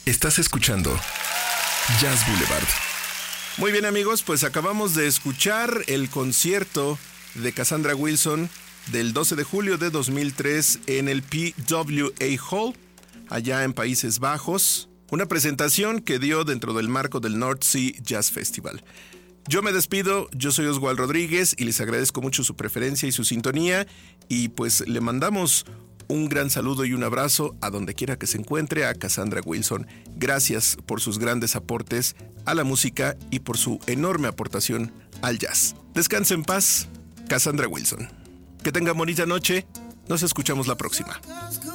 Estás escuchando Jazz Boulevard. Muy bien, amigos, pues acabamos de escuchar el concierto de Cassandra Wilson del 12 de julio de 2003 en el PWA Hall, allá en Países Bajos. Una presentación que dio dentro del marco del North Sea Jazz Festival. Yo me despido, yo soy Oswald Rodríguez y les agradezco mucho su preferencia y su sintonía, y pues le mandamos un gran saludo y un abrazo a donde quiera que se encuentre a Cassandra Wilson. Gracias por sus grandes aportes a la música y por su enorme aportación al jazz. Descanse en paz, Cassandra Wilson. Que tenga bonita noche, nos escuchamos la próxima.